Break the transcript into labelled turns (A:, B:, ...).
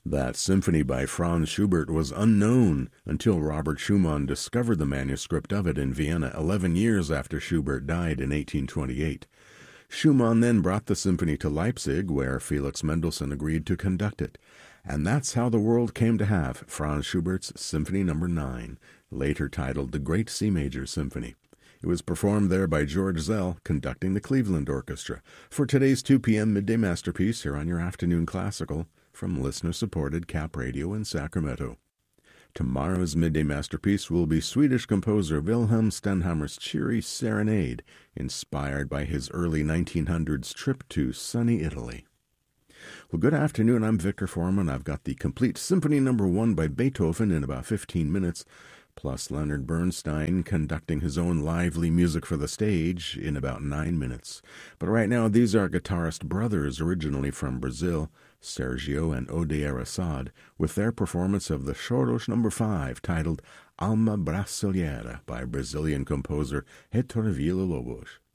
A: That symphony by Franz Schubert was unknown until Robert Schumann discovered the manuscript of it in Vienna 11 years after Schubert died in 1828. Schumann then brought the symphony to Leipzig, where Felix Mendelssohn agreed to conduct it. And that's how the world came to have Franz Schubert's Symphony No. 9, later titled the Great C Major Symphony. It was performed there by George Zell, conducting the Cleveland Orchestra, for today's 2 p.m. Midday Masterpiece here on your Afternoon Classical from listener-supported Cap Radio in Sacramento. Tomorrow's Midday Masterpiece will be Swedish composer Wilhelm Stenhammar's cheery Serenade, inspired by his early 1900s trip to sunny Italy. Well, good afternoon. I'm Victor Foreman. I've got the complete Symphony No. 1 by Beethoven in about 15 minutes, plus Leonard Bernstein conducting his own lively music for the stage in about 9 minutes. But right now, these are guitarist brothers originally from Brazil, Sergio and Odair Assad, with their performance of the Choros No. 5, titled Alma Brasileira by Brazilian composer Heitor Villa-Lobos.